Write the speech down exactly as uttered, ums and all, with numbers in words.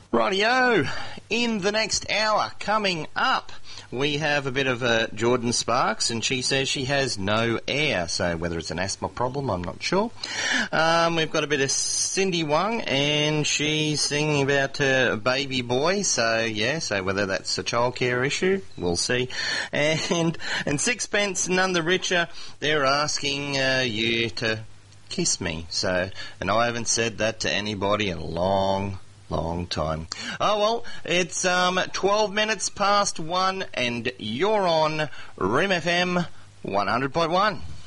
Rightio, in the next hour, coming up, we have a bit of uh, Jordan Sparks, and she says she has no air, so whether it's an asthma problem, I'm not sure. Um, we've got a bit of Cindy Wong, and she's singing about her baby boy, so yeah, so whether that's a childcare issue, we'll see. And and Sixpence, None the Richer, they're asking uh, you to kiss me, so, and I haven't said that to anybody in a long Long time. Oh, well, it's um twelve minutes past one, and you're on R I M F M one hundred point one.